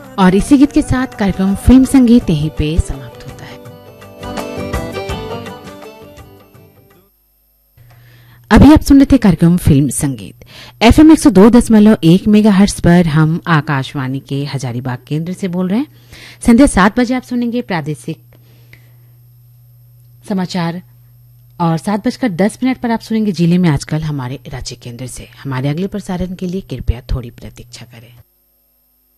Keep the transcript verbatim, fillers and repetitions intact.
और इसी गीत के साथ कार्यक्रम फिल्म संगीत यहीं पे समाप्त होता है। अभी आप सुन रहे थे कार्यक्रम फिल्म संगीत एफएम एक सौ दो दशमलव एक मेगाहर्ट्ज पर। हम आकाशवाणी के हजारीबाग केंद्र से बोल रहे हैं। संध्या सात बजे आप सुनेंगे प्रादेशिक समाचार और सात बजकर दस मिनट पर आप सुनेंगे जिले में आजकल हमारे रांची केंद्र से। हमारे अगले प्रसारण के लिए कृपया थोड़ी प्रतीक्षा करें।